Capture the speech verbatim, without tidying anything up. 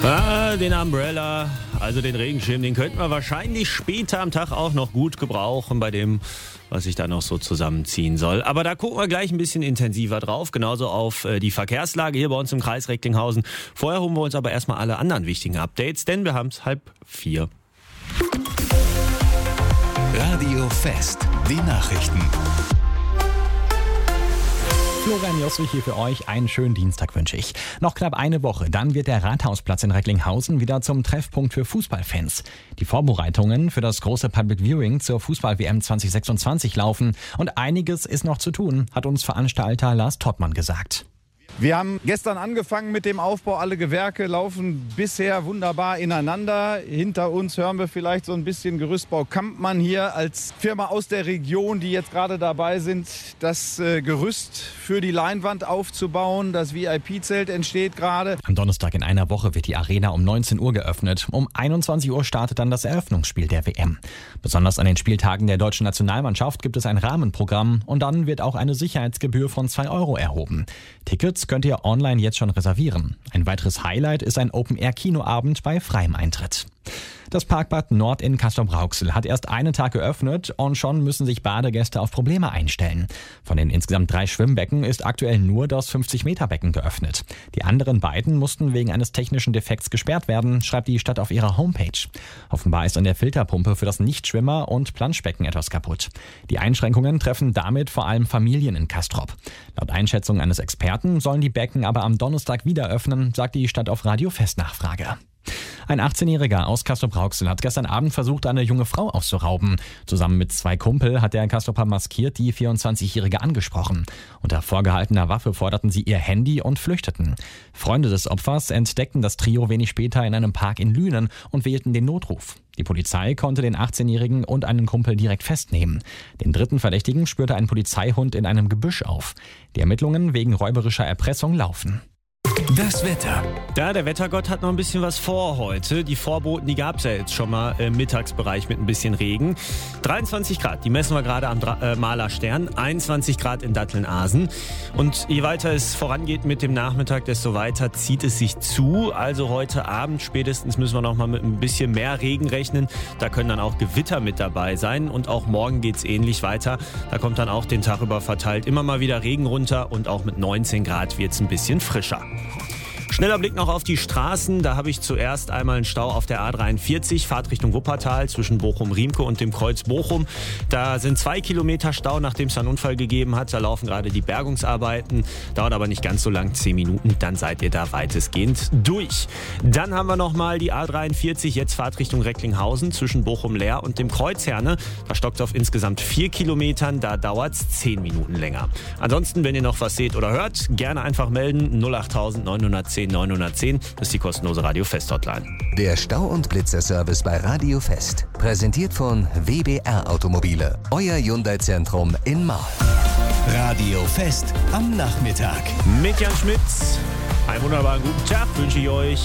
Ah, den Umbrella, also den Regenschirm, den könnten wir wahrscheinlich später am Tag auch noch gut gebrauchen bei dem, was sich da noch so zusammenziehen soll. Aber da gucken wir gleich ein bisschen intensiver drauf, genauso auf äh, die Verkehrslage hier bei uns im Kreis Recklinghausen. Vorher holen wir uns aber erstmal alle anderen wichtigen Updates, denn wir haben es halb vier. Radio Fest, die Nachrichten. Florian Jossrich hier für euch. Einen schönen Dienstag wünsche ich. Noch knapp eine Woche, dann wird der Rathausplatz in Recklinghausen wieder zum Treffpunkt für Fußballfans. Die Vorbereitungen für das große Public Viewing zur Fußball-W M zwanzig sechsundzwanzig laufen und einiges ist noch zu tun, hat uns Veranstalter Lars Tottmann gesagt. Wir haben gestern angefangen mit dem Aufbau. Alle Gewerke laufen bisher wunderbar ineinander. Hinter uns hören wir vielleicht so ein bisschen Gerüstbau Kampmann hier als Firma aus der Region, die jetzt gerade dabei sind, das äh, Gerüst für die Leinwand aufzubauen. Das V I P-Zelt entsteht gerade. Am Donnerstag in einer Woche wird die Arena um neunzehn Uhr geöffnet. Um einundzwanzig Uhr startet dann das Eröffnungsspiel der W M. Besonders an den Spieltagen der deutschen Nationalmannschaft gibt es ein Rahmenprogramm und dann wird auch eine Sicherheitsgebühr von zwei Euro erhoben. Tickets könnt ihr online jetzt schon reservieren. Ein weiteres Highlight ist ein Open-Air-Kinoabend bei freiem Eintritt. Das Parkbad Nord in Castrop-Rauxel hat erst einen Tag geöffnet und schon müssen sich Badegäste auf Probleme einstellen. Von den insgesamt drei Schwimmbecken ist aktuell nur das fünfzig Meter Becken geöffnet. Die anderen beiden mussten wegen eines technischen Defekts gesperrt werden, schreibt die Stadt auf ihrer Homepage. Offenbar ist an der Filterpumpe für das Nichtschwimmer- und Planschbecken etwas kaputt. Die Einschränkungen treffen damit vor allem Familien in Castrop. Laut Einschätzung eines Experten sollen die Becken aber am Donnerstag wieder öffnen, sagt die Stadt auf Radio Fest Nachfrage. Ein achtzehnjähriger aus Castrop-Rauxel hat gestern Abend versucht, eine junge Frau auszurauben. Zusammen mit zwei Kumpel hat der Castroper maskiert die vierundzwanzigjährige angesprochen. Unter vorgehaltener Waffe forderten sie ihr Handy und flüchteten. Freunde des Opfers entdeckten das Trio wenig später in einem Park in Lünen und wählten den Notruf. Die Polizei konnte den achtzehnjährigen und einen Kumpel direkt festnehmen. Den dritten Verdächtigen spürte ein Polizeihund in einem Gebüsch auf. Die Ermittlungen wegen räuberischer Erpressung laufen. Das Wetter. Ja, der Wettergott hat noch ein bisschen was vor heute. Die Vorboten, die gab es ja jetzt schon mal im Mittagsbereich mit ein bisschen Regen. dreiundzwanzig Grad, die messen wir gerade am Dra- äh, Malerstern. einundzwanzig Grad in Datteln-Asen. Und je weiter es vorangeht mit dem Nachmittag, desto weiter zieht es sich zu. Also heute Abend spätestens müssen wir noch mal mit ein bisschen mehr Regen rechnen. Da können dann auch Gewitter mit dabei sein. Und auch morgen geht es ähnlich weiter. Da kommt dann auch den Tag über verteilt immer mal wieder Regen runter. Und auch mit neunzehn Grad wird es ein bisschen frischer. Schneller Blick noch auf die Straßen. Da habe ich zuerst einmal einen Stau auf der A dreiundvierzig, Fahrt Richtung Wuppertal zwischen Bochum-Riemke und dem Kreuz Bochum. Da sind zwei Kilometer Stau, nachdem es einen Unfall gegeben hat. Da laufen gerade die Bergungsarbeiten. Dauert aber nicht ganz so lang, zehn Minuten. Dann seid ihr da weitestgehend durch. Dann haben wir nochmal die A dreiundvierzig, jetzt Fahrt Richtung Recklinghausen zwischen Bochum-Leer und dem Kreuzherne. Da stockt es auf insgesamt vier Kilometern. Da dauert es zehn Minuten länger. Ansonsten, wenn ihr noch was seht oder hört, gerne einfach melden. null acht neun eins null neun eins null, das ist die kostenlose Radio Fest Hotline. Der Stau- und Blitzerservice bei Radio Fest. Präsentiert von W B R Automobile. Euer Hyundai-Zentrum in Marl. Radio Fest am Nachmittag. Mit Jan Schmitz. Einen wunderbaren guten Tag wünsche ich euch.